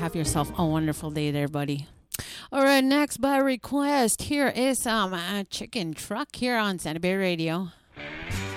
Have yourself a wonderful day there, buddy. All right, next by request, here is Chicken Truck here on Santa Bay Radio.